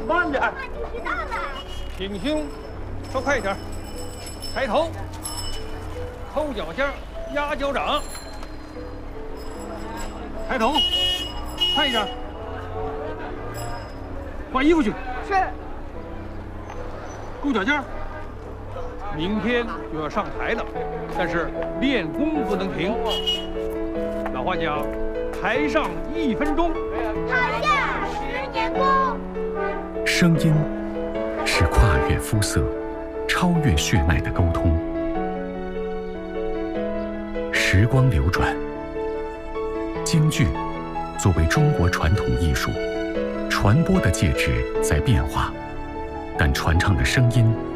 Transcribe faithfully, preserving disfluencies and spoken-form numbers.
慢点。 知道了。 挺胸，稍快一点。抬头，抠脚尖，压脚掌。抬头，快一点。换衣服去。 是。 勾脚尖。明天就要上台了，但是练功不能停。老话讲，台上一分钟， 台下十年功。 声音是跨越肤色、超越血脉的沟通。时光流转，京剧作为中国传统艺术，传播的介质在变化，但传唱的声音